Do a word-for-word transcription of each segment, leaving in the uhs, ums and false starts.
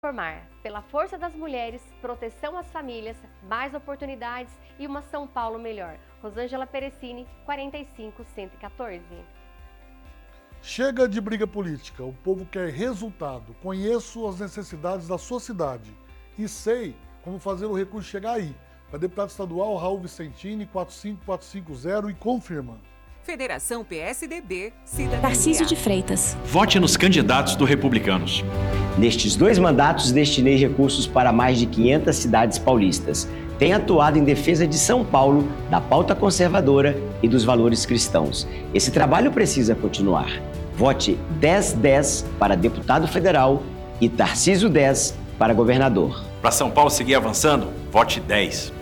Formar pela força das mulheres, proteção às famílias, mais oportunidades e uma São Paulo melhor. Rosângela Perecini, quarenta e cinco, cento e quatorze. Chega de briga política, o povo quer resultado. Conheço as necessidades da sua cidade e sei como fazer o recurso chegar aí. Para deputado estadual Raul Vicentini, quatro cinco quatro cinco zero e confirma. Federação P S D B, Cidadania. Tarcísio de Freitas. Vote nos candidatos do Republicanos. Nestes dois mandatos, destinei recursos para mais de quinhentas cidades paulistas. Tenho atuado em defesa de São Paulo, da pauta conservadora e dos valores cristãos. Esse trabalho precisa continuar. Vote dez dez para deputado federal e Tarcísio dez para governador. Para São Paulo seguir avançando, vote dez.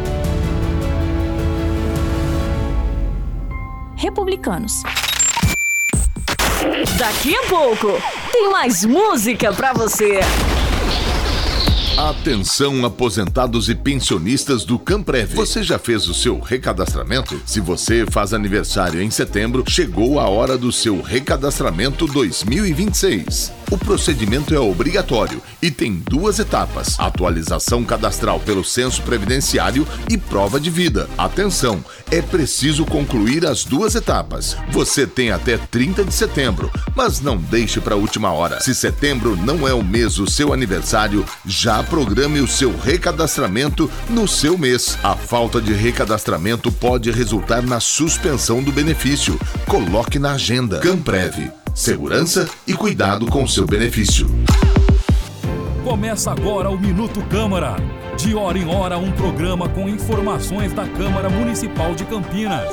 Republicanos. Daqui a pouco tem mais música pra você. Atenção, aposentados e pensionistas do Camprev. Você já fez o seu recadastramento? Se você faz aniversário em setembro, chegou a hora do seu recadastramento dois mil e vinte e seis. O procedimento é obrigatório e tem duas etapas: atualização cadastral pelo censo previdenciário e prova de vida. Atenção, é preciso concluir as duas etapas. Você tem até trinta de setembro, mas não deixe para a última hora. Se setembro não é o mês do seu aniversário, já programe o seu recadastramento no seu mês. A falta de recadastramento pode resultar na suspensão do benefício. Coloque na agenda. Camprev. Segurança e cuidado com seu benefício. Começa agora o Minuto Câmara. De hora em hora, um programa com informações da Câmara Municipal de Campinas.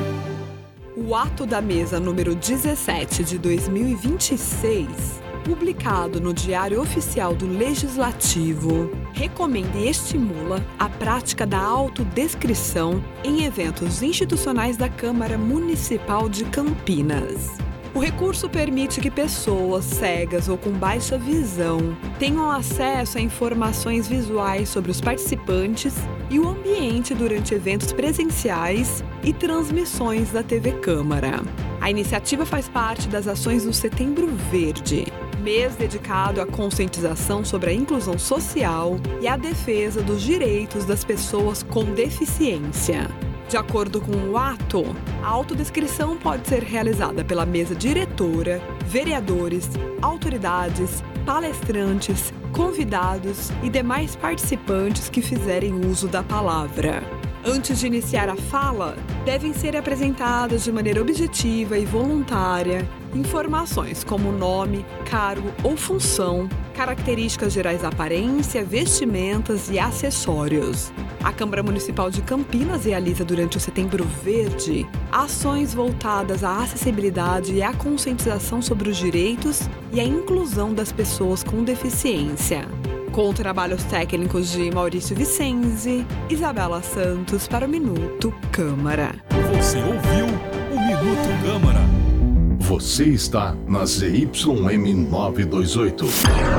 O ato da mesa número dezessete de dois mil e vinte e seis, publicado no Diário Oficial do Legislativo, recomenda e estimula a prática da autodescrição em eventos institucionais da Câmara Municipal de Campinas. O recurso permite que pessoas cegas ou com baixa visão tenham acesso a informações visuais sobre os participantes e o ambiente durante eventos presenciais e transmissões da T V Câmara. A iniciativa faz parte das ações do Setembro Verde, mês dedicado à conscientização sobre a inclusão social e à defesa dos direitos das pessoas com deficiência. De acordo com o ato, a autodescrição pode ser realizada pela mesa diretora, vereadores, autoridades, palestrantes, convidados e demais participantes que fizerem uso da palavra. Antes de iniciar a fala, devem ser apresentadas de maneira objetiva e voluntária informações como nome, cargo ou função, características gerais da aparência, vestimentas e acessórios. A Câmara Municipal de Campinas realiza durante o Setembro Verde ações voltadas à acessibilidade e à conscientização sobre os direitos e a inclusão das pessoas com deficiência. Com trabalhos técnicos de Maurício Vicenzi, Isabela Santos para o Minuto Câmara. Você ouviu o Minuto Câmara. Você está na Z Y M novecentos e vinte e oito.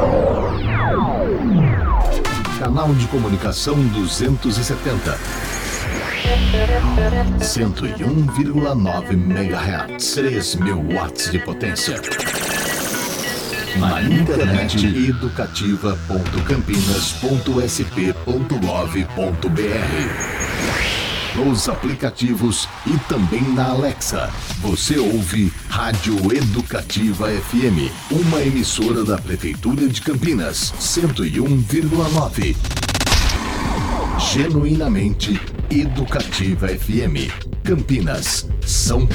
Canal de comunicação duzentos e setenta. cento e um vírgula nove megahertz. três mil watts de potência. Na internet educativa ponto campinas ponto s p ponto gov ponto b r. Nos aplicativos e também na Alexa. Você ouve Rádio Educativa F M, uma emissora da Prefeitura de Campinas, cento e um vírgula nove. Genuinamente Educativa F M. Campinas, São Paulo.